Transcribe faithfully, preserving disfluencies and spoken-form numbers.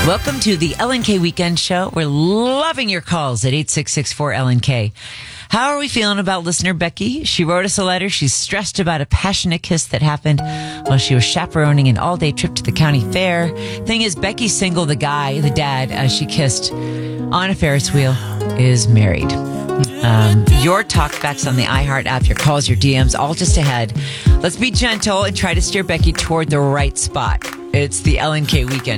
Welcome to the L N K Weekend Show. We're loving your calls at eight six six four L N K. How are we feeling about listener Becky? She wrote us a letter. She's stressed about a passionate kiss that happened while she was chaperoning an all-day trip to the county fair. Thing is, Becky's single. The guy, the dad, as she kissed on a Ferris wheel, is married. Um, your talkbacks on the iHeart app, your calls, your D Ms, all just ahead. Let's be gentle and try to steer Becky toward the right spot. It's the L N K Weekend.